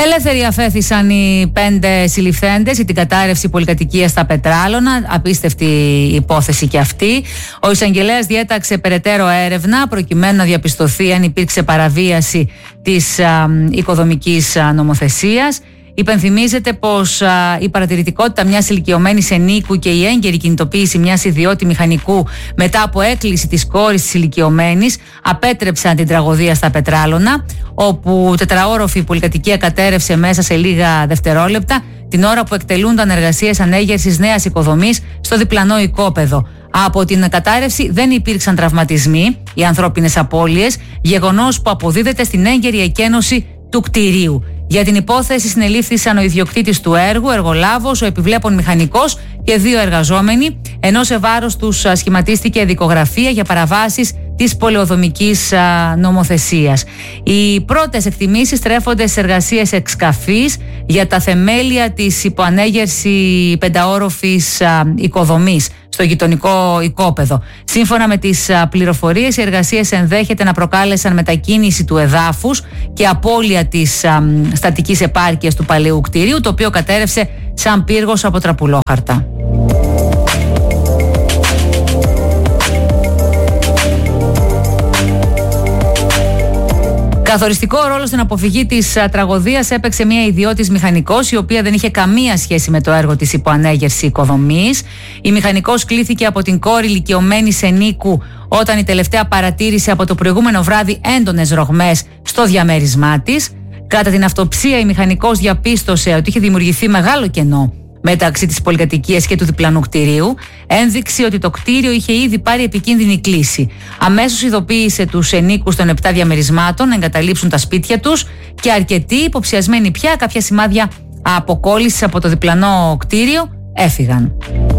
Ελεύθεροι αφέθησαν οι 5 συλληφθέντες για την κατάρρευση πολυκατοικίας στα Πετράλωνα. Απίστευτη υπόθεση και αυτή. Ο εισαγγελέας διέταξε περαιτέρω έρευνα προκειμένου να διαπιστωθεί αν υπήρξε παραβίαση της οικοδομικής νομοθεσίας. Υπενθυμίζεται πως η παρατηρητικότητα μιας ηλικιωμένης ενίκου και η έγκαιρη κινητοποίηση μιας ιδιώτη μηχανικού μετά από έκκληση της κόρης της ηλικιωμένης απέτρεψαν την τραγωδία στα Πετράλωνα, όπου τετραόροφη πολυκατοικία κατέρευσε μέσα σε λίγα δευτερόλεπτα την ώρα που εκτελούνταν εργασίες ανέγερσης νέας οικοδομής στο διπλανό οικόπεδο. Από την κατάρρευση δεν υπήρξαν τραυματισμοί ή ανθρώπινες απώλειες, γεγονός που αποδίδεται στην έγκαιρη εκένωση του κτηρίου. Για την υπόθεση συνελήφθησαν ο ιδιοκτήτης του έργου, εργολάβος, ο επιβλέπων μηχανικός και 2 εργαζόμενοι, ενώ σε βάρος τους σχηματίστηκε δικογραφία για παραβάσεις της πολεοδομικής νομοθεσίας. Οι πρώτες εκτιμήσεις τρέφονται στις εργασίες εξκαφής για τα θεμέλια της υποανέγερση 5όροφης οικοδομής στο γειτονικό οικόπεδο. Σύμφωνα με τις πληροφορίες, οι εργασίες ενδέχεται να προκάλεσαν μετακίνηση του εδάφους και απώλεια της στατικής επάρκειας του παλαιού κτηρίου, το οποίο κατέρευσε σαν πύργος από τραπουλόχαρτα. Καθοριστικό ρόλο στην αποφυγή της τραγωδίας έπαιξε μια ιδιώτης μηχανικός, η οποία δεν είχε καμία σχέση με το έργο της υποανέγερση οικοδομής. Η μηχανικός κλήθηκε από την κόρη ηλικιωμένης ενίκου όταν η τελευταία παρατήρησε από το προηγούμενο βράδυ έντονες ρογμές στο διαμέρισμά της. Κατά την αυτοψία, η μηχανικός διαπίστωσε ότι είχε δημιουργηθεί μεγάλο κενό μεταξύ της πολυκατοικίας και του διπλανού κτηρίου, ένδειξη ότι το κτίριο είχε ήδη πάρει επικίνδυνη κλίση. Αμέσως ειδοποίησε τους ενίκους των 7 διαμερισμάτων να εγκαταλείψουν τα σπίτια τους και αρκετοί, υποψιασμένοι πια κάποια σημάδια αποκόλλησης από το διπλανό κτίριο, έφυγαν.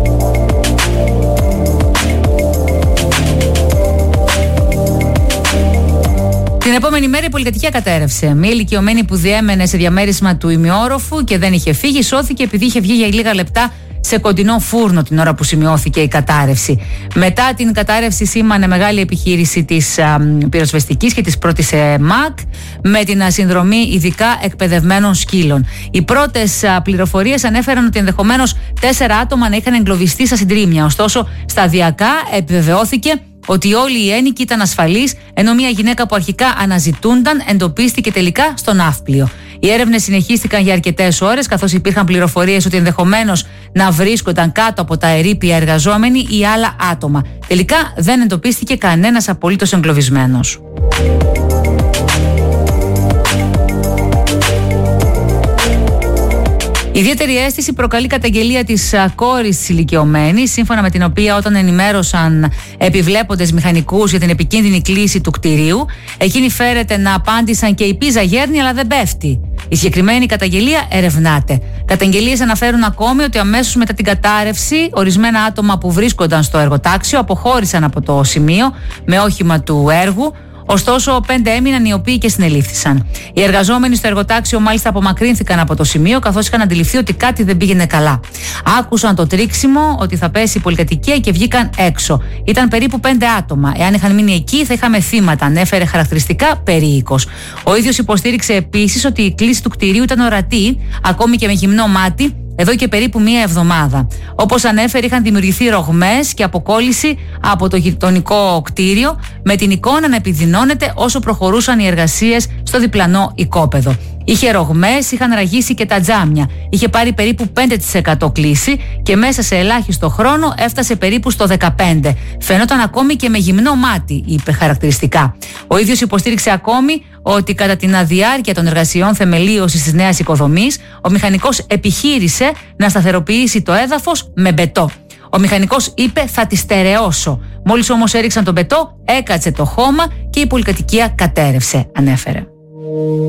Την επόμενη μέρα η πολυκατοικία κατέρευσε. Μία ηλικιωμένη που διέμενε σε διαμέρισμα του ημιόροφου και δεν είχε φύγει, σώθηκε επειδή είχε βγει για λίγα λεπτά σε κοντινό φούρνο την ώρα που σημειώθηκε η κατάρρευση. Μετά την κατάρρευση σήμανε μεγάλη επιχείρηση της πυροσβεστικής και της πρώτης ΜΑΚ με την συνδρομή ειδικά εκπαιδευμένων σκύλων. Οι πρώτες πληροφορίες ανέφεραν ότι ενδεχομένως 4 άτομα να είχαν εγκλωβιστεί στα συντρίμμια. Ωστόσο, σταδιακά επιβεβαιώθηκε ότι όλοι οι ένοικοι ήταν ασφαλείς, ενώ μια γυναίκα που αρχικά αναζητούνταν εντοπίστηκε τελικά στο ναύπλιο. Οι έρευνες συνεχίστηκαν για αρκετές ώρες, καθώς υπήρχαν πληροφορίες ότι ενδεχομένως να βρίσκονταν κάτω από τα ερείπια εργαζόμενοι ή άλλα άτομα. Τελικά δεν εντοπίστηκε κανένας απολύτως εγκλωβισμένος. Ιδιαίτερη αίσθηση προκαλεί καταγγελία της κόρης της ηλικιωμένης, σύμφωνα με την οποία όταν ενημέρωσαν επιβλέποντες μηχανικούς για την επικίνδυνη κλίση του κτηρίου, εκείνοι φέρεται να απάντησαν και η πίζα γέρνει αλλά δεν πέφτει. Η συγκεκριμένη καταγγελία ερευνάται. Καταγγελίες αναφέρουν ακόμη ότι αμέσως μετά την κατάρρευση, ορισμένα άτομα που βρίσκονταν στο εργοτάξιο αποχώρησαν από το σημείο με όχημα του έργου. Ωστόσο, 5 έμειναν, οι οποίοι και συνελήφθησαν. Οι εργαζόμενοι στο εργοτάξιο μάλιστα απομακρύνθηκαν από το σημείο, καθώς είχαν αντιληφθεί ότι κάτι δεν πήγαινε καλά. Άκουσαν το τρίξιμο ότι θα πέσει η πολυκατοικία και βγήκαν έξω. Ήταν περίπου 5 άτομα. Εάν είχαν μείνει εκεί, θα είχαμε θύματα, ανέφερε χαρακτηριστικά περίοικος. Ο ίδιος υποστήριξε επίσης ότι η κλίση του κτηρίου ήταν ορατή, ακόμη και με γυμνό μάτι, εδώ και περίπου 1 εβδομάδα. Όπως ανέφερε, είχαν δημιουργηθεί ρογμές και αποκόλληση από το γειτονικό κτίριο, με την εικόνα να επιδεινώνεται όσο προχωρούσαν οι εργασίες στο διπλανό οικόπεδο. Είχε ρογμές, είχαν ραγίσει και τα τζάμια. Είχε πάρει περίπου 5% κλίση και μέσα σε ελάχιστο χρόνο έφτασε περίπου στο 15%. Φαινόταν ακόμη και με γυμνό μάτι, είπε χαρακτηριστικά. Ο ίδιος υποστήριξε ακόμη ότι κατά την διάρκεια των εργασιών θεμελίωσης της νέας οικοδομής, ο μηχανικός επιχείρησε να σταθεροποιήσει το έδαφος με μπετό. Ο μηχανικός είπε «θα τη στερεώσω». Μόλις όμως έριξαν τον μπετό, έκατσε το χώμα και η πολυκατοικία κατέρευσε, ανέφερε.